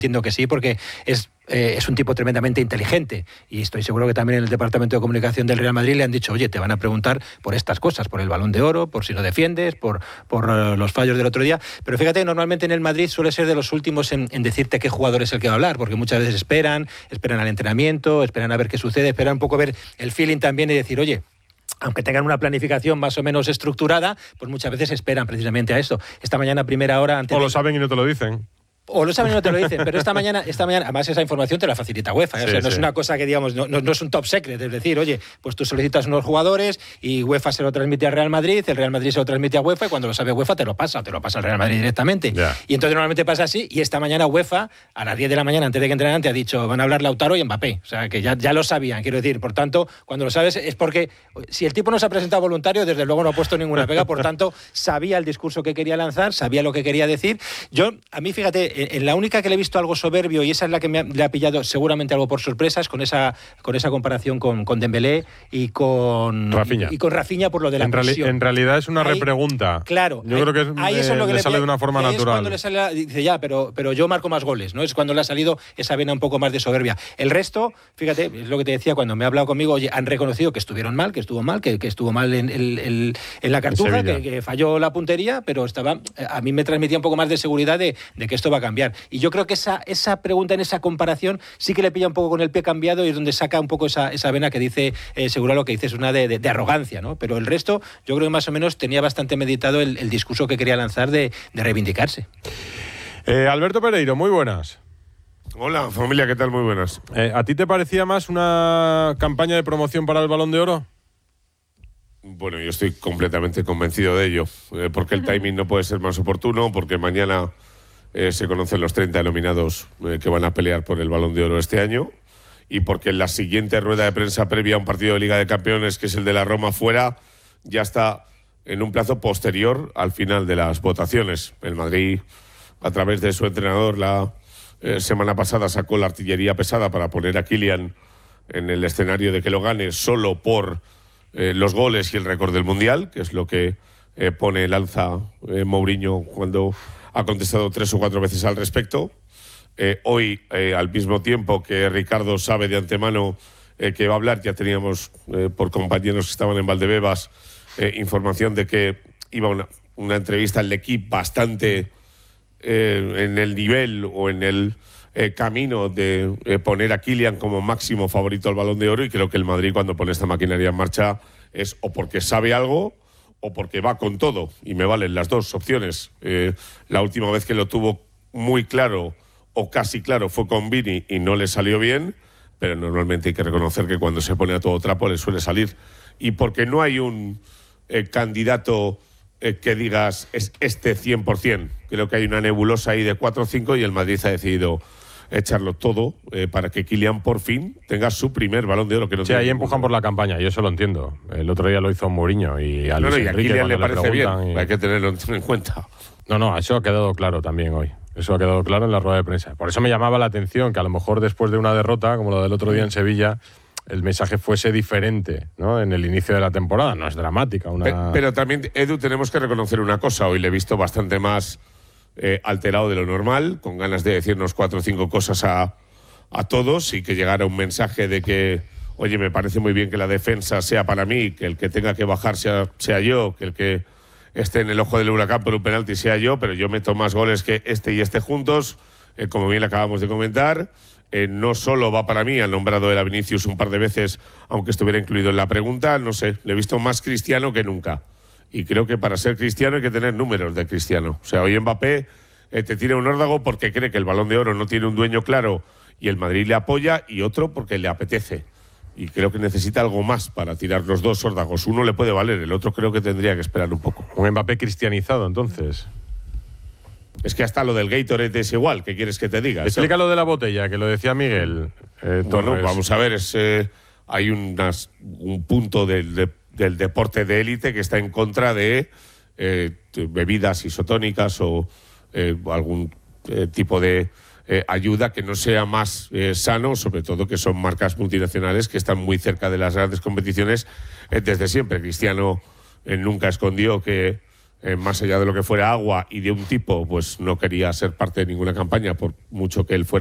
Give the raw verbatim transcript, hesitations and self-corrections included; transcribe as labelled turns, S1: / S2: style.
S1: Entiendo que sí, porque es, eh, es un tipo tremendamente inteligente y estoy seguro que también en el Departamento de Comunicación del Real Madrid le han dicho, oye, te van a preguntar por estas cosas, por el Balón de Oro, por si lo defiendes, por, por uh, los fallos del otro día. Pero fíjate, normalmente en el Madrid suele ser de los últimos en, en decirte qué jugador es el que va a hablar, porque muchas veces esperan, esperan al entrenamiento, esperan a ver qué sucede, esperan un poco ver el feeling también y decir, oye, aunque tengan una planificación más o menos estructurada, pues muchas veces esperan precisamente a esto. Esta mañana, a primera hora... Antes
S2: o lo
S1: de...
S2: saben y no te lo dicen.
S1: O lo saben y no te lo dicen, pero esta mañana, esta mañana, además esa información te la facilita UEFA, ¿eh? Sí, o sea, no sí. es una cosa que digamos, no, no, no es un top secret, es decir, oye, pues tú solicitas unos jugadores y UEFA se lo transmite al Real Madrid, el Real Madrid se lo transmite a UEFA y cuando lo sabe UEFA te lo pasa, te lo pasa al Real Madrid directamente. Yeah. Y entonces normalmente pasa así y esta mañana UEFA, a las diez de la mañana, antes de que entrenan, te ha dicho, van a hablar Lautaro y Mbappé, o sea, que ya, ya lo sabían, quiero decir, por tanto, cuando lo sabes es porque si el tipo no se ha presentado voluntario, desde luego no ha puesto ninguna pega, por tanto, sabía el discurso que quería lanzar, sabía lo que quería decir. Yo, a mí, fíjate, en, en la única que le he visto algo soberbio y esa es la que me ha, le ha pillado seguramente algo por sorpresas con esa con esa comparación con, con Dembélé y con
S2: Rafinha.
S1: Y, y con Rafinha por lo de la
S2: en, reali en realidad es una ahí, repregunta.
S1: Claro.
S2: Yo
S1: ahí,
S2: creo que, es,
S1: ahí eso
S2: eh,
S1: es lo que
S2: le,
S1: le
S2: sale de una forma
S1: ahí
S2: natural.
S1: Es cuando le sale, dice ya, pero, pero yo marco más goles, ¿no? Es cuando le ha salido esa vena un poco más de soberbia. El resto, fíjate, es lo que te decía cuando me ha hablado conmigo, oye, han reconocido que estuvieron mal, que estuvo mal, que, que estuvo mal en, el, el, en la Cartuja, que, que falló la puntería, pero estaba, a mí me transmitía un poco más de seguridad de, de que esto va a cambiar. Y yo creo que esa, esa pregunta, en esa comparación, sí que le pilla un poco con el pie cambiado y es donde saca un poco esa, esa vena que dice, eh, seguro lo que dice es una de, de, de arrogancia, ¿no? Pero el resto, yo creo que más o menos tenía bastante meditado el, el discurso que quería lanzar de, de reivindicarse.
S2: Eh, Alberto Pereiro, muy buenas.
S3: Hola, familia, ¿qué tal? Muy buenas.
S2: Eh, ¿A ti te parecía más una campaña de promoción para el Balón de Oro?
S3: Bueno, yo estoy completamente convencido de ello, eh, porque el timing no puede ser más oportuno, porque mañana eh, se conocen los treinta nominados eh, que van a pelear por el Balón de Oro este año, y porque en la siguiente rueda de prensa previa a un partido de Liga de Campeones, que es el de la Roma fuera, ya está en un plazo posterior al final de las votaciones. El Madrid, a través de su entrenador, la eh, semana pasada sacó la artillería pesada para poner a Kylian en el escenario de que lo gane solo por eh, los goles y el récord del Mundial, que es lo que eh, pone el alza eh, Mourinho cuando ha contestado tres o cuatro veces al respecto. Eh, hoy, eh, al mismo tiempo que Ricardo sabe de antemano eh, que va a hablar, ya teníamos eh, por compañeros que estaban en Valdebebas eh, información de que iba una, una entrevista al equipo bastante eh, en el nivel o en el eh, camino de eh, poner a Kylian como máximo favorito al Balón de Oro, y creo que el Madrid, cuando pone esta maquinaria en marcha, es o porque sabe algo o porque va con todo, y me valen las dos opciones. Eh, la última vez que lo tuvo muy claro o casi claro fue con Vini y no le salió bien, pero normalmente hay que reconocer que cuando se pone a todo trapo le suele salir. Y porque no hay un eh, candidato eh, que digas es este cien por cien. Creo que hay una nebulosa ahí de cuatro o cinco y el Madrid ha decidido echarlo todo eh, para que Kylian por fin tenga su primer Balón de Oro. Que no
S2: sí, ahí empujan por la campaña, y eso lo entiendo. El otro día lo hizo Mourinho y a Luis
S3: no, no, y a
S2: Enrique
S3: Kylian le parece
S2: le
S3: bien,
S2: y...
S3: hay que tenerlo en cuenta.
S2: No, no, eso ha quedado claro también hoy. Eso ha quedado claro en la rueda de prensa. Por eso me llamaba la atención que a lo mejor después de una derrota, como la del otro día en Sevilla, el mensaje fuese diferente, ¿no? En el inicio de la temporada. No es dramática. Una...
S3: Pero, pero también, Edu, tenemos que reconocer una cosa. Hoy le he visto bastante más eh, alterado de lo normal, con ganas de decirnos cuatro o cinco cosas a, a todos, y que llegara un mensaje de que, oye, me parece muy bien que la defensa sea para mí, que el que tenga que bajar sea, sea yo, que el que esté en el ojo del huracán por un penalti sea yo, pero yo meto más goles que este y este juntos, eh, como bien acabamos de comentar. Eh, no solo va para mí, han nombrado el a Vinicius un par de veces, aunque estuviera incluido en la pregunta, no sé, le he visto más cristiano que nunca. Y creo que para ser cristiano hay que tener números de cristiano. O sea, hoy Mbappé eh, te tira un órdago porque cree que el Balón de Oro no tiene un dueño claro y el Madrid le apoya, y otro porque le apetece. Y creo que necesita algo más para tirar los dos órdagos. Uno le puede valer, el otro creo que tendría que esperar un poco.
S2: Un Mbappé cristianizado, entonces.
S3: Es que hasta lo del Gatorade es igual, ¿qué quieres que te diga?
S2: Explica lo de la botella, que lo decía Miguel. Eh,
S3: bueno, vamos a ver, es, eh, hay unas, un punto del, de, del deporte de élite que está en contra de eh, bebidas isotónicas o eh, algún eh, tipo de eh, ayuda que no sea más eh, sano, sobre todo que son marcas multinacionales que están muy cerca de las grandes competiciones eh, desde siempre. Cristiano eh, nunca escondió que eh, más allá de lo que fuera agua y de un tipo, pues no quería ser parte de ninguna campaña, por mucho que él fuera